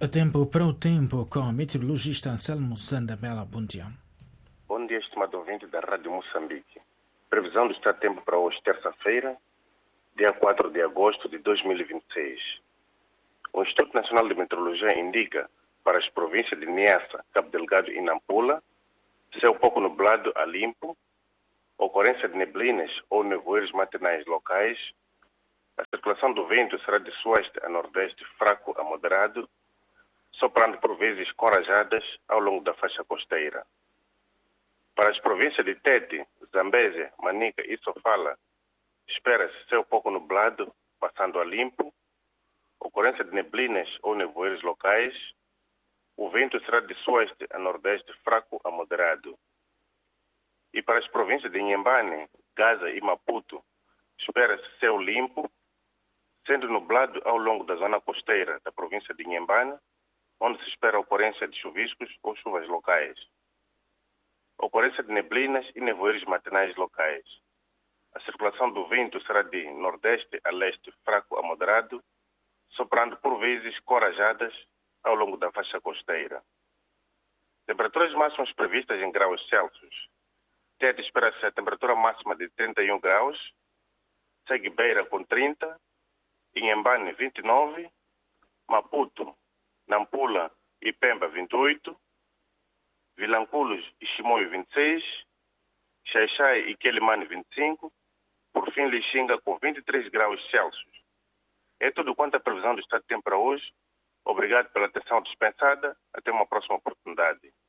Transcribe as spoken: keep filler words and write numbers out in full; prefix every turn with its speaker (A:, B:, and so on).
A: A tempo para o tempo com o meteorologista Anselmo Sandamela. Bom dia.
B: Bom dia, estimado ouvinte da Rádio Moçambique. Previsão do estado de tempo para hoje, terça-feira, dia quatro de agosto de dois mil e vinte e seis. O Instituto Nacional de Meteorologia indica para as províncias de Niassa, Cabo Delgado e Nampula, céu pouco nublado a limpo, ocorrência de neblinas ou nevoeiros matinais locais. A circulação do vento será de sueste a nordeste, fraco a moderado, soprando por vezes com rajadas ao longo da faixa costeira. Para as províncias de Tete, Zambésia, Manica e Sofala, espera-se céu pouco nublado, passando a limpo, ocorrência de neblinas ou nevoeiros locais. O vento será de sueste a nordeste, fraco a moderado. E para as províncias de Inhambane, Gaza e Maputo, espera-se céu limpo, sendo nublado ao longo da zona costeira da província de Inhambane, onde se espera a ocorrência de chuviscos ou chuvas locais. Ocorrência de neblinas e nevoeiros matinais locais. A circulação do vento será de nordeste a leste, fraco a moderado, soprando por vezes com rajadas ao longo da faixa costeira. Temperaturas máximas previstas em graus Celsius. Tete espera-se a temperatura máxima de trinta e um graus, segue Beira com trinta, Inhambane vinte e nove, Maputo, Nampula e Pemba vinte e oito, Vilanculos e Chimoio vinte e seis, Xaixai e Quelimane vinte e cinco, por fim Lixinga com vinte e três graus Celsius. É tudo quanto a previsão do estado de tempo para hoje. Obrigado pela atenção dispensada. Até uma próxima oportunidade.